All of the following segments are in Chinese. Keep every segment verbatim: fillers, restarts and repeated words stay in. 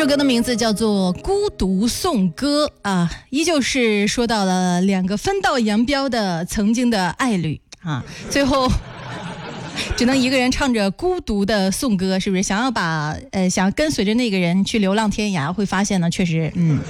歌的名字叫做《孤独颂歌》啊，依旧是说到了两个分道扬镳的曾经的爱侣啊，最后只能一个人唱着孤独的颂歌，是不是？想要把呃，想跟随着那个人去流浪天涯，会发现呢，确实，嗯。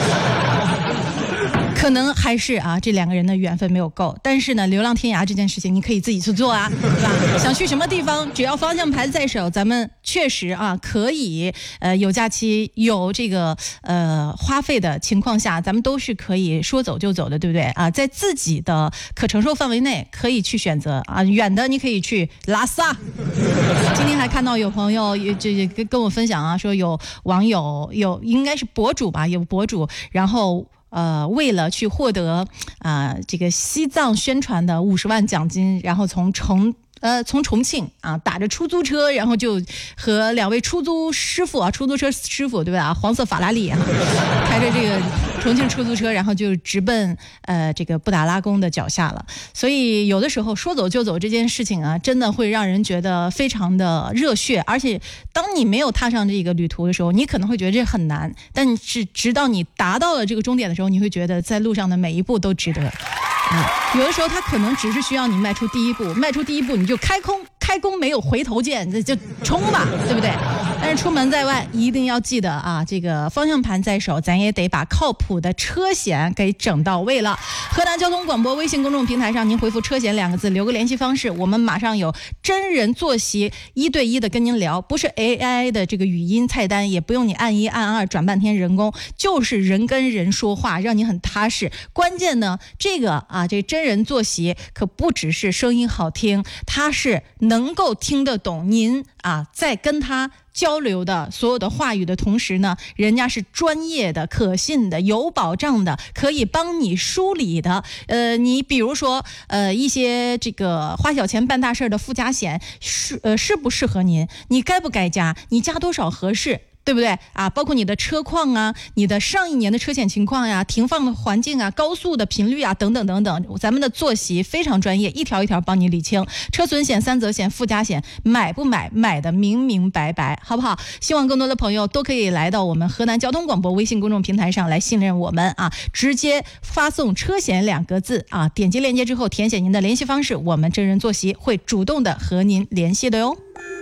可能还是啊，这两个人的缘分没有够，但是呢，流浪天涯这件事情你可以自己去做啊，对吧？想去什么地方，只要方向盘在手，咱们确实啊可以，呃，有假期有这个呃花费的情况下，咱们都是可以说走就走的，对不对啊？在自己的可承受范围内，可以去选择啊，远的你可以去拉萨。今天还看到有朋友这跟我分享啊，说有网友有应该是博主吧，有博主，然后。呃，为了去获得啊、呃、这个西藏宣传的五十万奖金，然后从重呃从重庆啊打着出租车，然后就和两位出租师傅啊，出租车师傅对吧？黄色法拉利啊，开着这个重庆出租车，然后就直奔呃这个布达拉宫的脚下了。所以有的时候说走就走这件事情啊，真的会让人觉得非常的热血，而且当你没有踏上这个旅途的时候，你可能会觉得这很难，但是直到你达到了这个终点的时候，你会觉得在路上的每一步都值得。啊，有的时候它可能只是需要你迈出第一步，迈出第一步你就开空，开弓没有回头箭，就冲吧，对不对？但是出门在外一定要记得啊，这个方向盘在手，咱也得把靠谱的车险给整到位了。河南交通广播微信公众平台上，您回复车险两个字，留个联系方式，我们马上有真人坐席一对一的跟您聊，不是 A I 的这个语音菜单，也不用你按一按二转半天人工，就是人跟人说话，让你很踏实。关键呢，这个啊，这真人坐席可不只是声音好听，他是能够听得懂您啊在跟他交流的所有的话语的同时呢，人家是专业的、可信的、有保障的，可以帮你梳理的。呃，你比如说呃一些这个花小钱办大事的附加险是呃适不适合您？你该不该加？你加多少合适？对不对啊？包括你的车况啊，你的上一年的车险情况呀、停放的环境啊、高速的频率啊等等等等，咱们的坐席非常专业，一条一条帮你理清。车损险、三责险、附加险，买不买买的明明白白，好不好？希望更多的朋友都可以来到我们河南交通广播微信公众平台上来信任我们啊，直接发送车险两个字啊，点击链接之后填写您的联系方式，我们真人坐席会主动的和您联系的哟。